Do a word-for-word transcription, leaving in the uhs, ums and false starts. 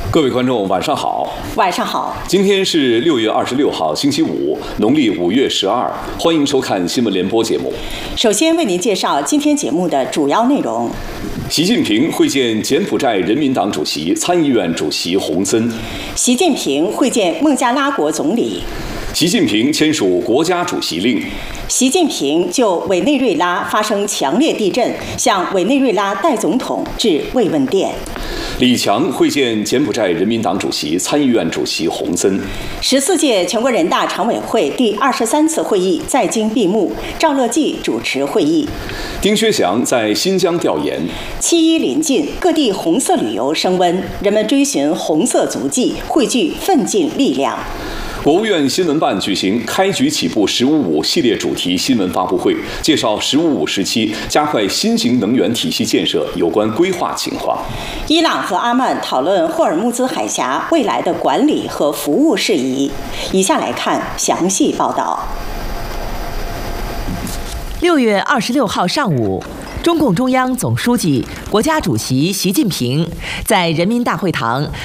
各位观众，晚上好。 晚上好。 今天是六月二十六号，星期五，农历五月十二。欢迎收看新闻联播节目。 首先为您介绍今天节目的主要内容： 习近平会见柬埔寨人民党主席、参议院主席洪森； 习近平会见孟加拉国总理； 习近平签署国家主席令； 习近平就委内瑞拉发生强烈地震，向委内瑞拉代总统致慰问电； 李强会见柬埔寨人民党主席、参议院主席洪森； 十四届全国人大常委会第二十三次会议在京闭幕，赵乐际主持会议； 丁薛祥在新疆调研； 七一临近，各地红色旅游升温，人们追寻红色足迹，汇聚奋进力量。 国务院新闻办举行开局起步“十五五”系列主题新闻发布会，介绍“十五五”时期加快新型能源体系建设有关规划情况。 伊朗和阿曼讨论霍尔木兹海峡未来的管理和服务事宜。以下来看详细报道。 六月二十六号上午，中共中央总书记、国家主席习近平在人民大会堂